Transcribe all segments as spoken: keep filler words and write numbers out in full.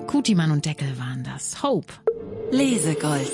Kutimann und Deckel waren das. Hope. Lesegold.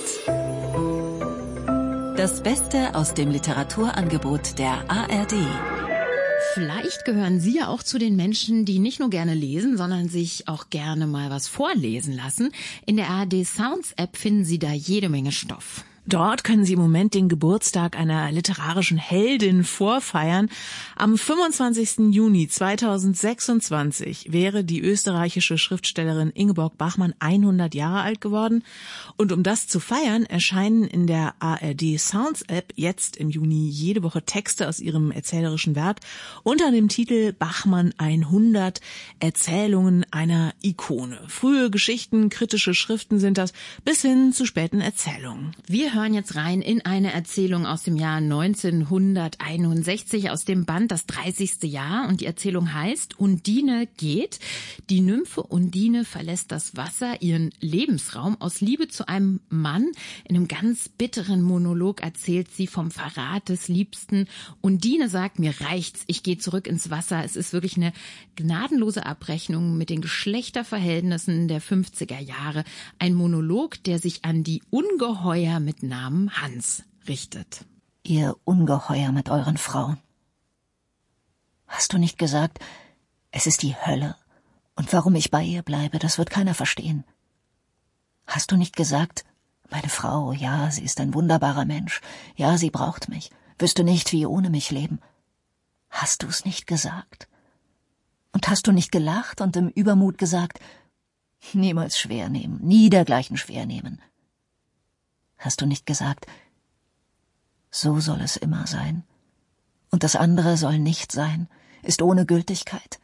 Das Beste aus dem Literaturangebot der A R D. Vielleicht gehören Sie ja auch zu den Menschen, die nicht nur gerne lesen, sondern sich auch gerne mal was vorlesen lassen. In der A R D Sounds App finden Sie da jede Menge Stoff. Dort können Sie im Moment den Geburtstag einer literarischen Heldin vorfeiern. Am fünfundzwanzigsten Juni zweitausendsechsundzwanzig wäre die österreichische Schriftstellerin Ingeborg Bachmann hundert Jahre alt geworden. Und um das zu feiern, erscheinen in der A R D Sounds App jetzt im Juni jede Woche Texte aus ihrem erzählerischen Werk unter dem Titel Bachmann hundert Erzählungen einer Ikone. Frühe Geschichten, kritische Schriften sind das, bis hin zu späten Erzählungen. Wir hören jetzt rein in eine Erzählung aus dem Jahr neunzehnhunderteinundsechzig aus dem Band Das dreißigste Jahr, und die Erzählung heißt Undine geht. Die Nymphe Undine verlässt das Wasser, ihren Lebensraum, aus Liebe zu einem Mann. In einem ganz bitteren Monolog erzählt sie vom Verrat des Liebsten. Undine sagt, mir reicht's, ich gehe zurück ins Wasser. Es ist wirklich eine gnadenlose Abrechnung mit den Geschlechterverhältnissen der fünfziger Jahre. Ein Monolog, der sich an die Ungeheuer mit Namen Hans richtet. Ihr Ungeheuer mit euren Frauen. Hast du nicht gesagt, es ist die Hölle, und warum ich bei ihr bleibe, das wird keiner verstehen? Hast du nicht gesagt, meine Frau, ja, sie ist ein wunderbarer Mensch, ja, sie braucht mich, wüsste nicht, wie ohne mich leben? Hast du's nicht gesagt? Und hast du nicht gelacht und im Übermut gesagt, niemals schwer nehmen, nie dergleichen schwer nehmen? Hast du nicht gesagt, so soll es immer sein, und das andere soll nicht sein, ist ohne Gültigkeit?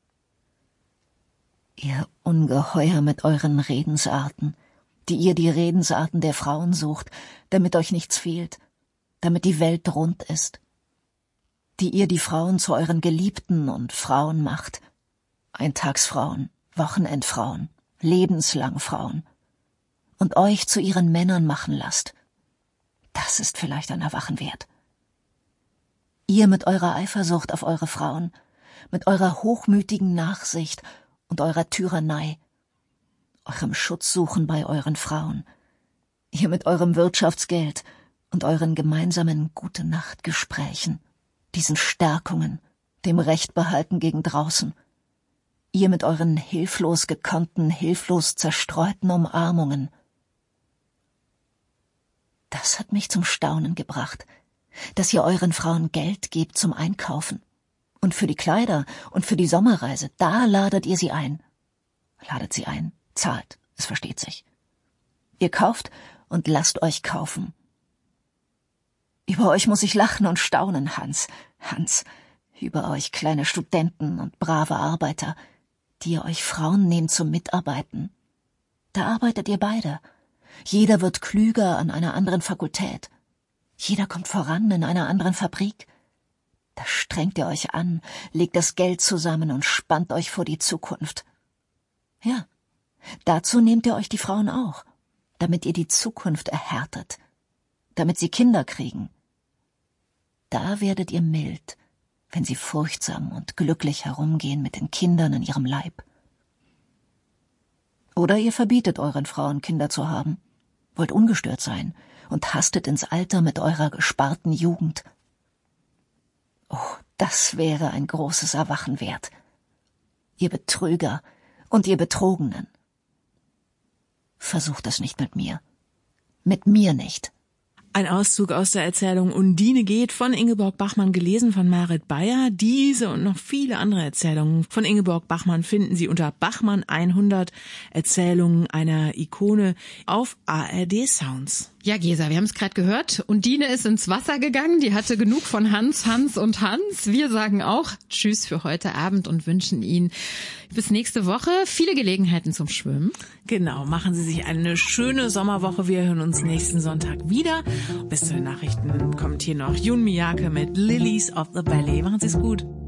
Ihr Ungeheuer mit euren Redensarten, die ihr die Redensarten der Frauen sucht, damit euch nichts fehlt, damit die Welt rund ist, die ihr die Frauen zu euren Geliebten und Frauen macht, Eintagsfrauen, Wochenendfrauen, lebenslang Frauen, und euch zu ihren Männern machen lasst. Das ist vielleicht ein Erwachen wert. Ihr mit eurer Eifersucht auf eure Frauen, mit eurer hochmütigen Nachsicht und eurer Tyrannei, eurem Schutzsuchen bei euren Frauen, ihr mit eurem Wirtschaftsgeld und euren gemeinsamen Gute-Nacht-Gesprächen, diesen Stärkungen, dem Rechtbehalten gegen draußen, ihr mit euren hilflos gekonnten, hilflos zerstreuten Umarmungen. Das hat mich zum Staunen gebracht, dass ihr euren Frauen Geld gebt zum Einkaufen. Und für die Kleider und für die Sommerreise, da ladet ihr sie ein. Ladet sie ein, zahlt, es versteht sich. Ihr kauft und lasst euch kaufen. Über euch muss ich lachen und staunen, Hans, Hans, über euch kleine Studenten und brave Arbeiter, die ihr euch Frauen nehmt zum Mitarbeiten. Da arbeitet ihr beide. Jeder wird klüger an einer anderen Fakultät. Jeder kommt voran in einer anderen Fabrik. Da strengt ihr euch an, legt das Geld zusammen und spannt euch vor die Zukunft. Ja, dazu nehmt ihr euch die Frauen auch, damit ihr die Zukunft erhärtet, damit sie Kinder kriegen. Da werdet ihr mild, wenn sie furchtsam und glücklich herumgehen mit den Kindern in ihrem Leib. Oder ihr verbietet euren Frauen, Kinder zu haben, wollt ungestört sein und hastet ins Alter mit eurer gesparten Jugend. Oh, das wäre ein großes Erwachen wert. Ihr Betrüger und ihr Betrogenen. Versucht es nicht mit mir. Mit mir nicht. Ein Auszug aus der Erzählung Undine geht von Ingeborg Bachmann, gelesen von Marit Beyer. Diese und noch viele andere Erzählungen von Ingeborg Bachmann finden Sie unter Bachmann hundert Erzählungen einer Ikone auf A R D Sounds. Ja, Gesa, wir haben es gerade gehört. Undine ist ins Wasser gegangen. Die hatte genug von Hans, Hans und Hans. Wir sagen auch Tschüss für heute Abend und wünschen Ihnen bis nächste Woche viele Gelegenheiten zum Schwimmen. Genau, machen Sie sich eine schöne Sommerwoche. Wir hören uns nächsten Sonntag wieder. Bis zu den Nachrichten kommt hier noch Jun Miyake mit Lilies of the Valley. Machen Sie es gut.